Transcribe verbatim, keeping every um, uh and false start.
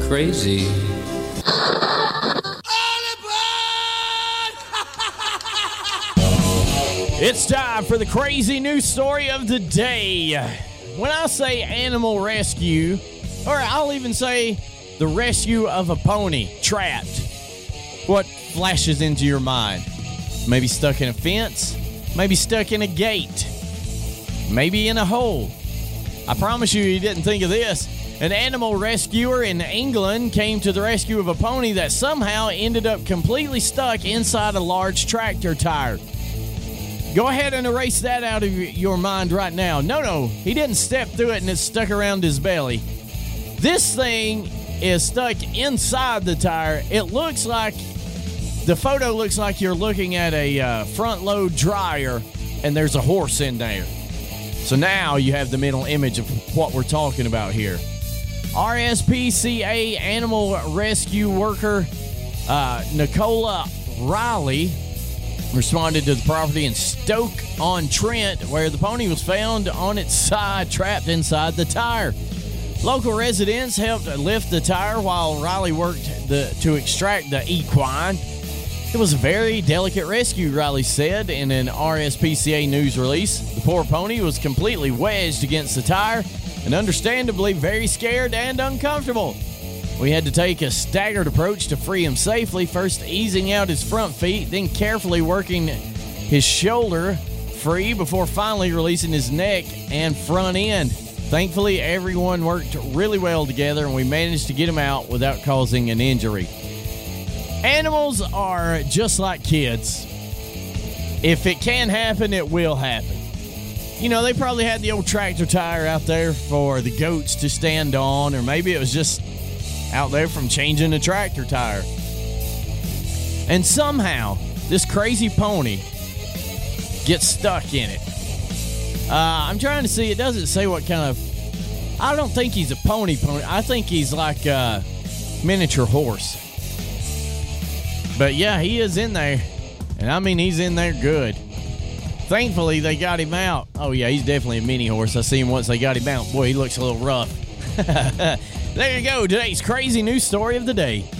crazy. It's time for the crazy news story of the day. When I say animal rescue, or I'll even say the rescue of a pony trapped, what flashes into your mind? Maybe stuck in a fence, maybe stuck in a gate, maybe in a hole. I promise you, you didn't think of this. An animal rescuer in England came to the rescue of a pony that somehow ended up completely stuck inside a large tractor tire. Go ahead and erase that out of your mind right now. No, no, he didn't step through it and it's stuck around his belly. This thing is stuck inside the tire. It looks like, the photo looks like you're looking at a uh, front load dryer and there's a horse in there. So now you have the mental image of what we're talking about here. R S P C A animal rescue worker uh, Nicola Riley responded to the property in Stoke-on-Trent, where the pony was found on its side, trapped inside the tire. Local residents helped lift the tire while Riley worked the, to extract the equine. It was a very delicate rescue, Riley said in an R S P C A news release. The poor pony was completely wedged against the tire and understandably very scared and uncomfortable. We had to take a staggered approach to free him safely, first easing out his front feet, then carefully working his shoulder free before finally releasing his neck and front end. Thankfully, everyone worked really well together and we managed to get him out without causing an injury. Animals are just like kids. If it can happen, it will happen. You know, they probably had the old tractor tire out there for the goats to stand on, or maybe it was just out there from changing the tractor tire. And somehow, this crazy pony gets stuck in it. Uh, I'm trying to see, it doesn't say what kind of, I don't think he's a pony pony. I think he's like a miniature horse. But yeah, he is in there. And I mean, he's in there good. Thankfully, they got him out. Oh yeah, he's definitely a mini horse. I see him once they got him out. Boy, he looks a little rough. There you go, today's crazy news story of the day.